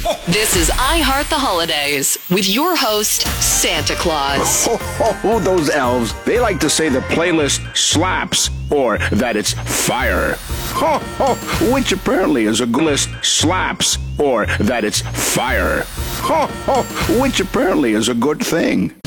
This is I Heart the Holidays with your host, Santa Claus. Oh, those elves. They like to say the playlist slaps or that it's fire. Which apparently is a good list slaps or that it's fire. Which apparently is a good thing.